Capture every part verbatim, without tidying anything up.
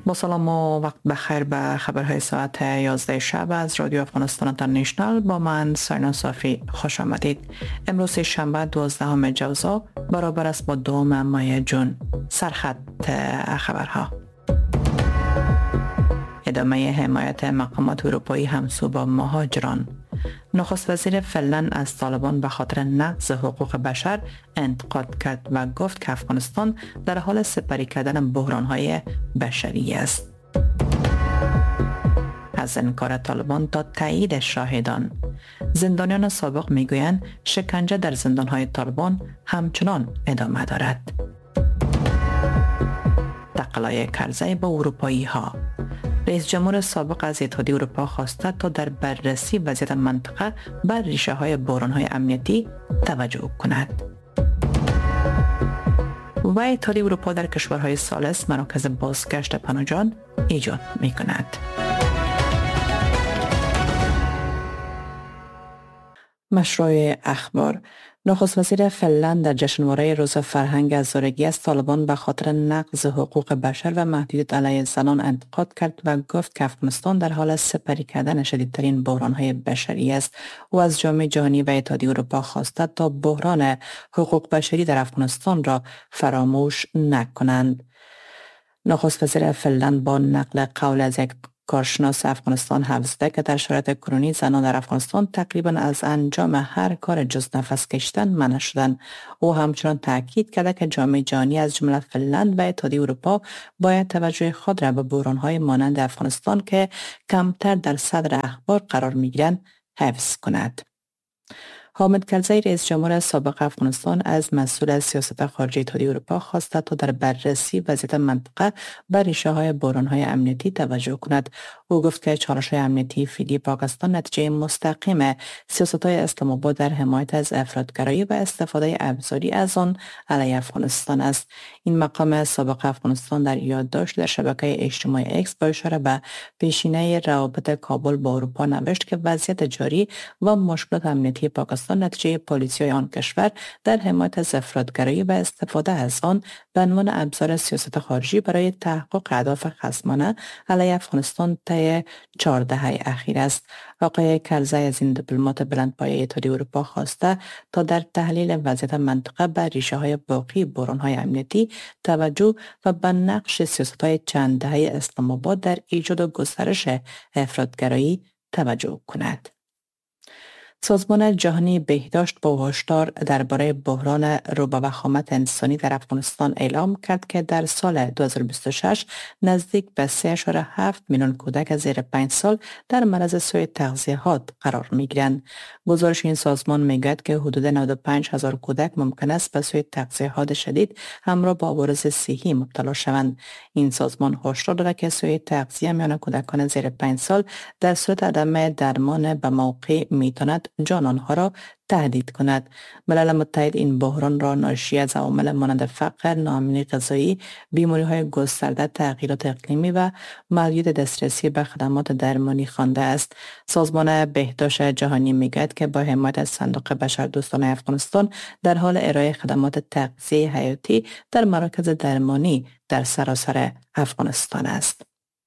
با سلام و وقت بخیر به خبرهای ساعت یازده شب از رادیو افغانستان اینترنشنال با من ساینا صافی خوش آمدید. امروز شنبه دوازدهم جوزا برابر است با دوم ماه جون. سرخط خبرها: ادامه حمایت مقامات اروپایی همسو با مهاجران. نخست وزیر فنلند از طالبان به خاطر نقض حقوق بشر انتقاد کرد و گفت که افغانستان در حال سپری کردن بحران‌های بشری است. از انکار طالبان تا تایید شاهدان. زندانیان سابق میگویند شکنجه در زندان‌های طالبان همچنان ادامه دارد. تقلای کرزی با اروپایی ها. رئیس جمهور سابق از اتحادیه اروپا خواسته تا در بررسی وضعیت منطقه بر ریشه های بحران های امنیتی توجه کند. و اتحادیه اروپا در کشورهای ثالث مراکز بازگشت پناهجویان ایجاد می کند. مشروع اخبار: نخست وزیر فنلند در جشنواره روز فرهنگ هزارگی از طالبان به خاطر نقض حقوق بشر و محدودیت علیه زنان انتقاد کرد و گفت که افغانستان در حال سپری کردن شدیدترین بحران‌های بشری است. او از جامعه جهانی و اتحادیه اروپا خواسته تا بحران حقوق بشری در افغانستان را فراموش نکنند. نخست وزیر فنلند با نقل قول از یک کارشناس افغانستان حرف زده که در شرایط کرونی زنان در افغانستان تقریبا از انجام هر کار جز نفس کشیدن منع شدند. او همچنان تاکید کرده که جامعه جهانی از جمله فنلند و اتحادیه اروپا باید توجه خود را به بحران‌های مانند افغانستان که کمتر در صدر اخبار قرار می‌گیرند حفظ کند. حامد کرزی رئیس جمهور سابق افغانستان از مسئول سیاست خارجی اتحادیه اروپا خواسته تا در بررسی وضعیت منطقه بر ریشه‌های بحران‌های امنیتی توجه کند. او گفت که چالش‌های امنیتی فعلی پاکستان نتیجه مستقیم سیاست‌های اسلام آباد در حمایت از افراطگرایی و استفاده ابزاری از آن علیه افغانستان است. این مقام سابق افغانستان در یادداشت در شبکه اجتماعی اکس با اشاره به پیشینه روابط کابل با اروپا نوشت که وضعیت جاری و مشکلات امنیتی پاکستان نتیجه پالیسی‌های آن کشور در حمایت از افراطگرایی و استفاده از آن به عنوان ابزار سیاست خارجی برای تحقق اهداف خصمانه علیه افغانستان طی چهار دهه اخیر است. آقای کرزی از این دیپلمات بلندپایه اتحادیه اروپا خواسته تا در تحلیل وضعیت منطقه بر ریشه‌های باقی بحران‌های امنیتی توجه و به نقش سیاست‌های چند دهه اسلام آباد در ایجاد و گسترش افراطگرایی توجه کند. سازمان جهانی بهداشت با هشدار درباره بحران رو به وخامت انسانی در افغانستان اعلام کرد که در سال دو هزار و بیست و شش نزدیک به سه و هفت میلیون کودک زیر پنج سال در معرض سوء تغذیه‌ات قرار می‌گیرند. گزارش این سازمان میگوید که حدود نود و پنج هزار کودک ممکن است به سوء تغذیه‌ات شدید همراه با عوارض صحی مبتلا شوند. این سازمان هشدار داده که سوء تغذیه میان کودکان زیر پنج سال در صورت عدم درمان به موقع میتواند جان آنها را تهدید کند. ملل متحد این بحران را ناشی از عوامل مانند فقر، ناامنی غذایی، بیماری‌های گسترده، تغییرات اقلیمی و محدودیت دسترسی به خدمات درمانی خوانده است. سازمان بهداشت جهانی میگوید که با حمایت از صندوق بشردوستانه افغانستان در حال ارائه خدمات تغذیه حیاتی در مراکز درمانی در سراسر افغانستان است.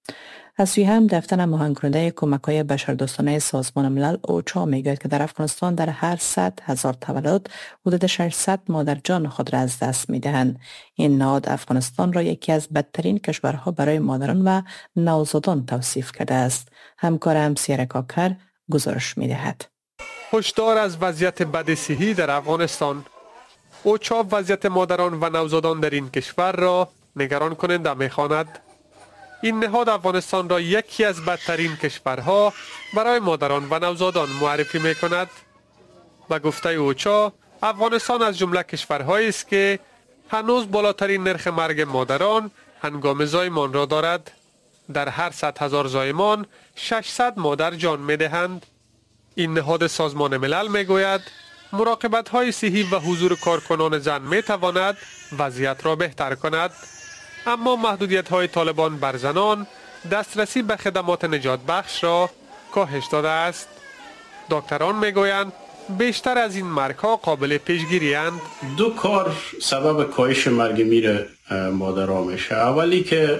از سوی هم دفتر هماهنگ‌کننده کمک‌های بشردوستانه سازمان ملل اوچا میگوید که در افغانستان در هر صد هزار تولد حدود ششصد مادر جان خود را از دست می‌دهند. این نهاد افغانستان را یکی از بدترین کشورها برای مادران و نوزادان توصیف کرده است. همکارم سیره کاکر گزارش می‌دهد. هشدار از وضعیت بد صحی در افغانستان. اوچا وضعیت مادران و نوزادان در این کشور را نگران کننده می‌خواند. این نهاد افغانستان را یکی از بدترین کشورها برای مادران و نوزادان معرفی می کند. به گفته اوچا، افغانستان از جمله کشورهایی است که هنوز بالاترین نرخ مرگ مادران هنگام زایمان را دارد. در هر صد هزار زایمان ششصد مادر جان می دهند. این نهاد سازمان ملل می گوید مراقبت های صحی و حضور کارکنان زن می تواند وضعیت را بهتر کند. اما محدودیت های طالبان بر زنان دسترسی به خدمات نجات بخش را کاهش داده است. دکتران میگویند بیشتر از این مرگ ها قابل پیشگیری اند. دو کار سبب کاهش مرگ میر مادرها میشه. اولی که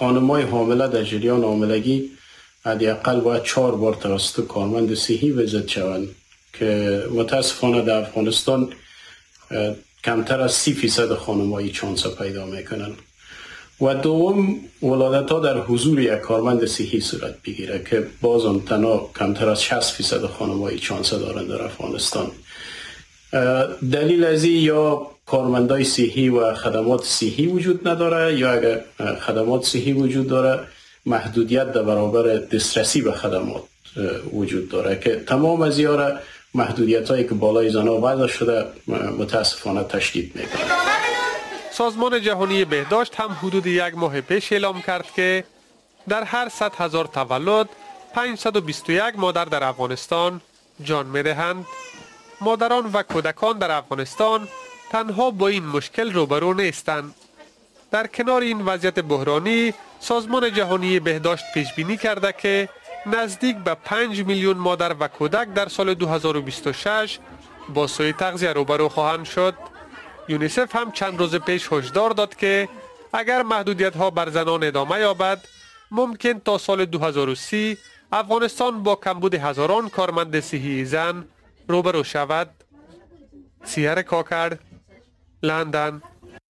خانم‌های حامله در جریان حاملگی حداقل باید چهار بار توسط کارمند صحی ویزیت شوند که متاسفانه در افغانستان کمتر از سی فیصد خانم‌های چانس پیدا میکنن. و دوم ولادت ها در حضور یک کارمند صحی صورت بگیره که باز هم تنها کمتر از شصت فیصد خانم‌های چانس دارند در افغانستان. دلیل از این یا کارمندای صحی و خدمات صحی وجود نداره، یا اگر خدمات صحی وجود داره محدودیت در برابر دسترسی به خدمات وجود داره که تمام از یاره محدودیت هایی که بالای زنها وضع شده متاسفانه تشدید میکنه. سازمان جهانی بهداشت هم حدود یک ماه پیش اعلام کرد که در هر صد هزار تولد پانصد و بیست و یک مادر در افغانستان جان می‌دهند. مادران و کودکان در افغانستان تنها با این مشکل روبرو نیستند. در کنار این وضعیت بحرانی، سازمان جهانی بهداشت پیش بینی کرده که نزدیک به پنج میلیون مادر و کودک در سال دو هزار و بیست و شش با سوء تغذیه روبرو خواهند شد. یونیسف هم چند روز پیش هشدار داد که اگر محدودیت ها بر زنان ادامه یابد، ممکن تا سال دو هزار و سی افغانستان با کمبود هزاران کارمند صحی زن روبرو شود. سیار کاکر، لندن.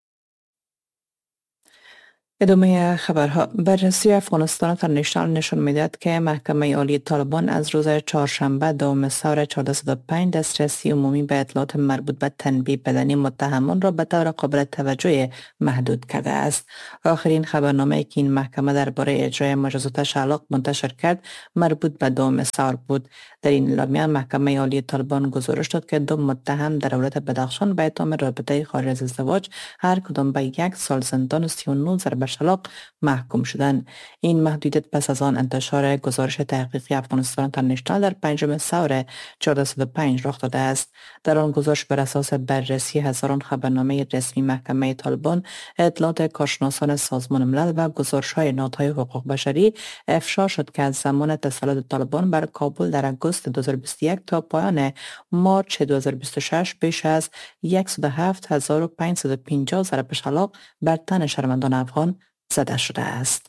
ادامه خبرها. بررسی افغانستان اینترنشنال نشان میدهد که محکمه عالی طالبان از روز چهارشنبه دوم سور چهارصد و پنج دسترسی عمومی به اطلاعات مربوط به تنبیه بدنی متهمان را به طور قابل توجه محدود کرده است. آخرین خبرنامه که این محکمه درباره اجرای مجازات شلاق منتشر کرد مربوط به دوم سور بود. در این اعلامیه محکمه عالی طالبان گزارش داد که دو متهم در ولایت بدخشان به اتهام رابطه خارج از ازدواج هر کدام به یک سال زندان و سی و نه ضرب شلاق محکوم شدند. این محدودیت پس از آن انتشار گزارش تحقیقی افغانستان اینترنشنال در پنجم سور چهارصد و پنج رخ داده است. در آن گزارش بر اساس بررسی هزاران خبرنامه رسمی محکمه طالبان، اطلاعات کارشناسان سازمان ملل و گزارش‌های نهادهای حقوق بشری افشا شد که از زمان تسلط طالبان بر کابل در آگوست دو هزار و بیست و یک تا پایان مارچ دو هزار و بیست و شش بیش از صد و هفت هزار و پانصد و پنجاه ضرب شلاق بر تن شهروندان افغان زده شده است.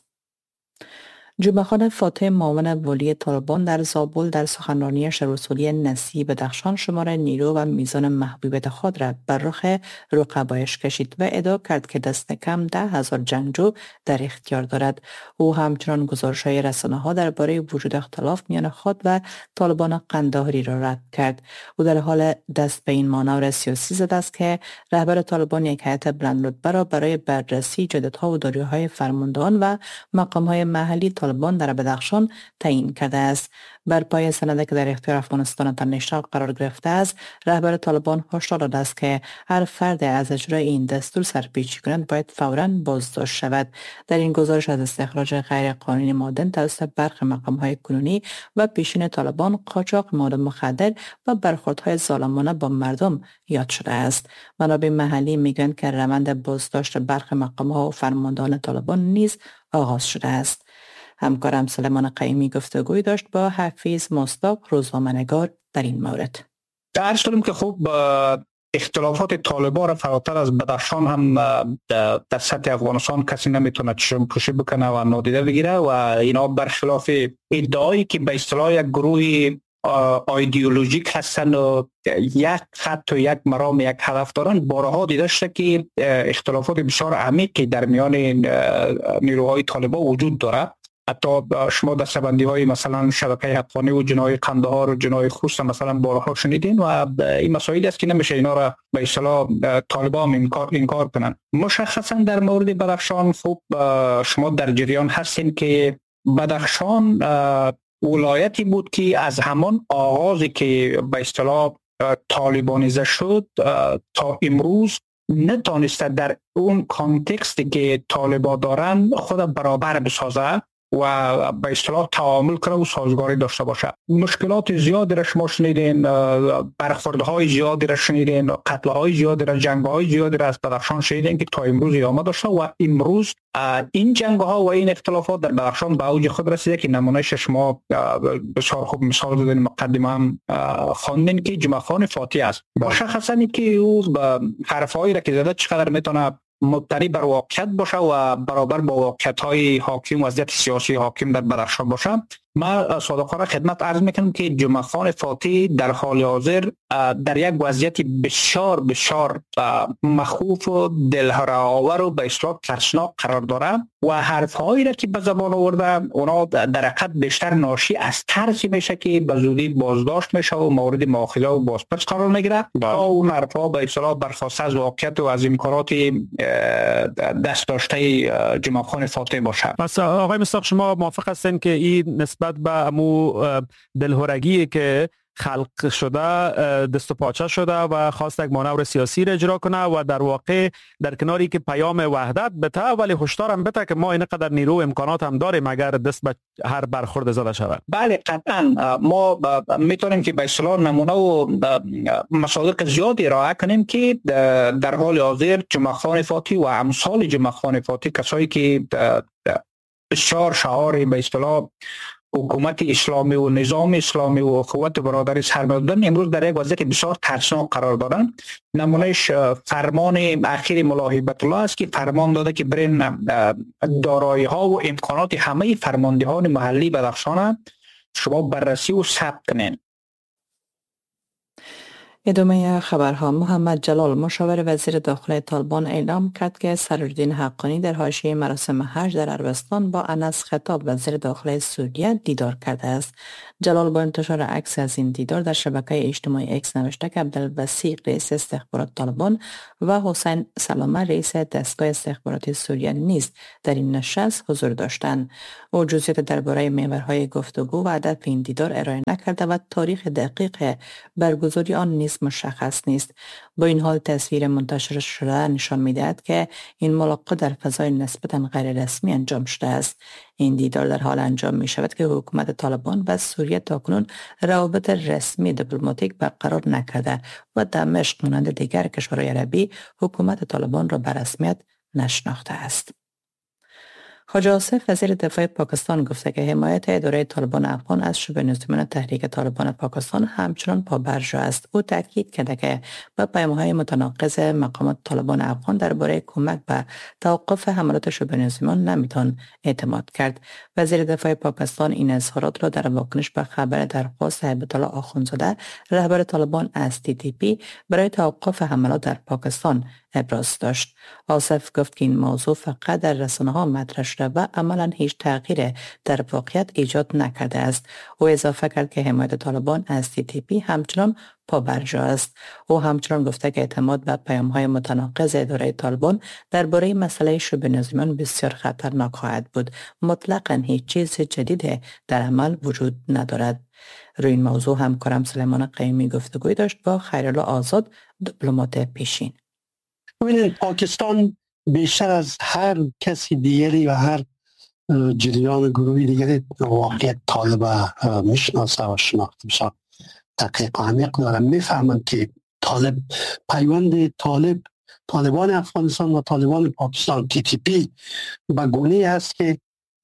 جمعه خان فاتح معاون والی طالبان در زابل در سخنرانی شهررسولی نسیب بدخشان شمار نیرو و میزان محبوبیت خود را بر رخ رقبایش کشید و ادعا کرد که دست کم ده هزار جنگجو در اختیار دارد. او همچنان گزارش‌های رسانه‌ها درباره وجود اختلاف میان خود و طالبان قندهاری را رد کرد. او در حال دست به این مانور سیاسی زد است که رهبر طالبان یک هیئت بلند رتبه را برای بررسی جدت‌ها و داریوهای فرماندهان و مقام‌های محلی طالبان در بدخشان تعیین کرده است. بر پای سندی که در اختیار افغانستان اینترنشنال قرار گرفته است، رهبر طالبان هشدار داده است که هر فرد از اجرای این دستور سرپیچی کنند باید فوراً بازداشت شود. در این گزارش از استخراج غیر قانونی معادن توسط برخی مقام‌های کنونی و پیشین طالبان، قاچاق مواد مخدر و برخوردهای ظالمانه با مردم یاد شده است. منابع محلی میگویند که روند بازداشت برخی مقام‌ها و فرماندهان طالبان نیز آغاز شده است. همکارم سلیمان قیمی گفتگوی داشت با حفیظ مصداق، روزنامه‌نگار در این مورد. درش داریم که خوب اختلافات طالبان را فراتر از بدخشان هم در سطح افغانستان کسی نمیتونه چشم پوشی بکنه و نادیده بگیره و اینا برخلاف ادعایی که به اصطلاح یک گروه ایدئولوژیک هستن و یک خط و یک مرام یک هدف دارن، بارها دیده شده که اختلافات بسیار عمیقی در میان نیروهای طالبان وجود داره. حتی شما دستبندی های مثلا شبکه حقانی و جنای قندهار و جنای خوست مثلا بارها شنیدین و این مسائلی است که نمیشه اینا را به اصطلاح طالبان انکار انکار کنن. مشخصا در مورد بدخشان خوب شما در جریان هستین که بدخشان ولایتی بود که از همان آغازی که به اصطلاح طالبانیزه شد تا امروز نتونسته در اون کانتکستی که طالبان دارن خود برابر بسازه و به اصطلاح تعامل کنه و سازگاری داشته باشه. مشکلات زیادی را شما شنیدین، برخوردهای زیادی را شنیدین، قتلهای زیادی را، جنگهای زیادی را از بدخشان شنیدین که تا امروز ادامه داشته و امروز این جنگها و این اختلافات در بدخشان به اوج خود رسیده که نمونهش شما بسیار خوب مثال زدین، مقدمه هم خواندین که جمعه خان فاتح است. مشخصا که او حرفایی را که زده چقدر میتونه مبتنی بر واقعیت باشه و برابر با واقعیت های حاکم، وضعیت سیاسی حاکم در بدخشان باشه. ما صادقانه خدمت عرض میکنم که جمعه خان فاتح در حال حاضر در یک وضعیت بسیار بسیار مخوف و دلهره‌آور و به اصطلاح ترسناک قرار داره و حرف‌هایی را که به زبان آورده اونا در حقیقت بیشتر ناشی از ترسی میشه که به زودی بازداشت میشه و مورد مؤاخذه و بازپرس قرار میگیره تا اون حرف‌ها به اصطلاح برخواسته از واقعیت و از امکانات دست داشته جمعه خان فاتح باشه. پس آقای مصداق شما موافق هستین که این نسبت به امو دلهرگی که خلق شده دست و پاچه شده و خواست یک مانور سیاسی را اجرا کنه و در واقع در کناری که پیام وحدت بده ولی هشدار هم بده که ما اینقدر نیرو و امکانات هم داریم اگر دست به هر برخورد زده شود؟ بله قطعا ما میتونیم که به اصطلاح نمونه و مصادیق زیادی ارائه کنیم که در حال حاضر جمعه خان فاتح و امثال جمعه خان فاتح، کسایی که بسیار شعار به اصطلاح حکومت اسلامی و نظام اسلامی و اخوت برادری سر می‌دادن، امروز در یک وضعیت بسیار ترسناک قرار دارند. نمونهش فرمان اخیر ملا هیبت الله است که فرمان داده که برین دارایی ها و امکانات همه فرماندهان محلی بدخشان شما بررسی و ثبت کنین. ادامه خبرها. محمد جلال مشاور وزیر داخلی طالبان اعلام کرد که سراج‌الدین حقانی در حاشیه مراسم حج در عربستان با انس خطاب وزیر داخلی سوریه دیدار کرده است. جلال با انتشار عکس از این دیدار در شبکه اجتماعی اکس نوشته که عبدالوسیق رئیس استخبارات طالبان و حسین سلامه رئیس دستگاه استخباراتی سوریه نیز در این نشست حضور داشتند. او جزئیات درباره محورهای گفتگو و هدف این دیدار ارائه نکرده و تاریخ دقیق برگزاری آن نیز مشخص نیست. با این حال تصویر منتشر شده نشان می‌دهد که این ملاقات در فضای نسبتاً غیر رسمی انجام شده است. این دیدار در حال انجام می شود که حکومت طالبان و سوریه تاکنون روابط رسمی دیپلماتیک برقرار نکرده و دمشق مانند دیگر کشورهای عربی حکومت طالبان را به رسمیت نشناخته است. خواجه آصف وزیر دفاع پاکستان گفته که حمایت اداره طالبان افغان از شبه نظامیان تحریک طالبان پاکستان همچنان پابرجا است. او تاکید کرده که به پیام‌های متناقض مقامات طالبان افغان درباره کمک به توقف حملات شبه نظامیان نمیتوان اعتماد کرد. وزیر دفاع پاکستان این اظهارات را در واکنش به خبر درخواست هیبت الله آخونزاده رهبر طالبان از تی تی پی برای توقف حملات در پاکستان ابراز داشت. آصف گفت که این موضوع فقط در رسانه‌ها مطرح شده و عملاً هیچ تغییر در واقعیت ایجاد نکرده است. او اضافه کرد که حمایت طالبان از تی تی پی همچنان پابرجا است. او همچنان گفته که اعتماد به پیام‌های متناقض اداره طالبان درباره مسئله شبه نظامیان بسیار خطرناک خواهد بود. مطلقاً هیچ چیز جدید در عمل وجود ندارد. روی این موضوع همکارم سلیمان قیمی گفتگوی داشت با خیرالله آزاد، دیپلمات پیشین. ببینید پاکستان بیشتر از هر کسی دیگری و هر جریان گروهی دیگری واقعیت طالب میشناسه و شناخته بسیار دقیق و عمیق داره. میفهمن که طالب پیوند طالب طالبان افغانستان و طالبان پاکستان تی تی پی به گونه است که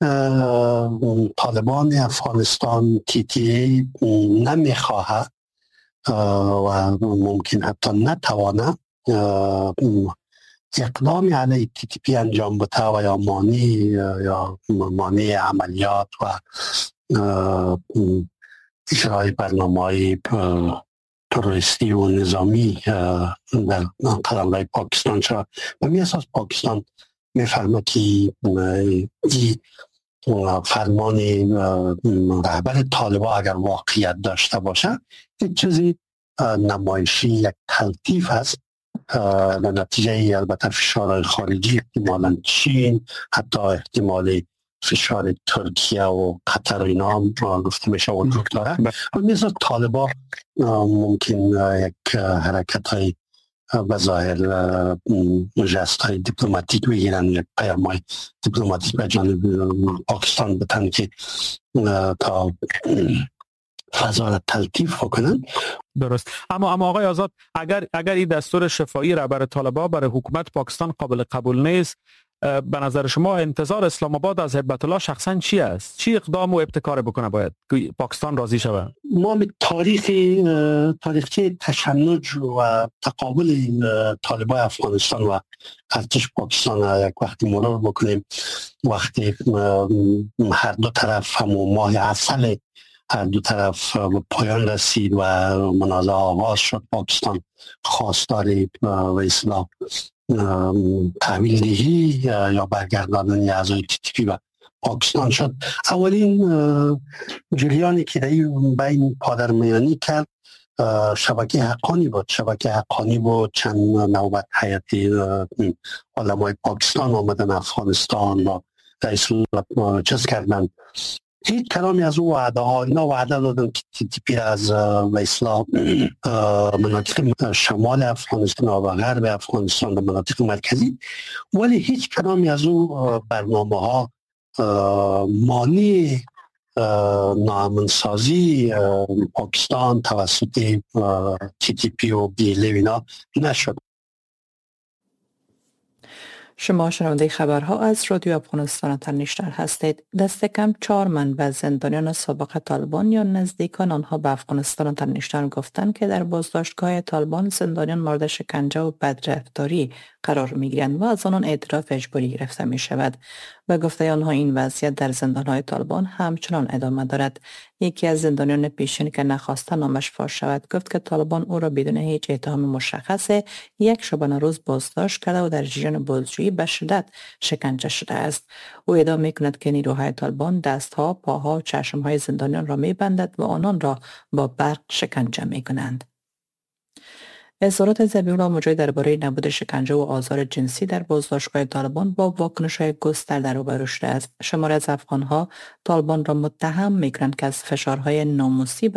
طالبان افغانستان تی تی ای نمیخواه و ممکن حتی نتوانه اقدامی علیه تی تی پی انجام بده و یا مانی یا مانی عملیات و اجرای برنامه‌های تروریستی و نظامی در قلمرو پاکستان شد. و می اساس پاکستان میفهمه که این فرمان رهبر طالبان اگر واقعیت داشته باشه یک چیزی نمایشی، یک تلطیف است در نتیجه البته فشارهای خارجی، احتمالاً چین، حتی احتمال فشار ترکیه و قطر و اینا هم گفته میشه وجود داره. و مثل طالبان ممکن یک حرکت های بظاهر جست های دیپلماتیک بگیرن، یک پیام های دیپلماتیک به جانب پاکستان بتن که تا فضا را تلطیف کنن. درست. اما اما آقای آزاد، اگر اگر این دستور شفاهی رهبر طالبان برای حکومت پاکستان قابل قبول نیست، به نظر شما انتظار اسلام آباد از هیبت الله شخصا چی است؟ چی اقدام و ابتکار بکنه باید که پاکستان راضی شود؟ ما به تاریخ تاریخی تشنج و تقابل طالبان افغانستان و ارتش پاکستان یک وقتی مرور بکنیم، وقتی هر دو طرف همون ماه عسل هر دو طرف به پایان رسید و منازعه آغاز شد، پاکستان خواستار و اصلاح تحویل دهی یا برگرداندن اعضای تی تی پی و پاکستان شد. اولین جریانی که در بین پادرمیانی کرد شبکه حقانی بود. شبکه حقانی بود. چند نوبت هیئتی علمای پاکستان آمدن افغانستان و رئیس چیز کردن. هیچ کلامی از او وعده ها، اینا وعده دادن که تی تی پی از به اصلاح مناطق شمال افغانستان و غرب افغانستان و مناطق مرکزی، ولی هیچ کلامی از او برنامه ها مانع ناامنسازی پاکستان توسط تی تی پی و بیله اینا نشد. شما شنونده خبرها از رادیو افغانستان تنیشتر هستید. دست کم چهار منبع زندانیان سابق طالبان یا نزدیکان آنها به افغانستان تنیشتر گفتند که در بازداشتگاه طالبان زندانیان مورد شکنجه و بدرفتاری قرار می گیرند و از آنان اعتراف اجباری گرفته می شود. به گفته آنها این وضعیت در زندانهای طالبان همچنان ادامه دارد. یکی از زندانیان پیشین که نخواسته نامش فاش شود گفت که طالبان او را بدون هیچ اتهام مشخص یک شبانه روز بازداشت کرده و در جریان بازجویی به شدت شکنجه شده است. او ادعا می‌کند که نیروهای طالبان دستها، پاها و چشمهای زندانیان را می‌بندد و آنان را با برق شکنجه می‌کنند. اظهارات ذبیح الله مجاهد درباره نبود شکنجه و آزار جنسی در بازداشتگاه طالبان با واکنش‌های گسترده روبرو شده است. شماری از افغان‌ها طالبان را متهم می‌کنند که از فشارهای ناموسی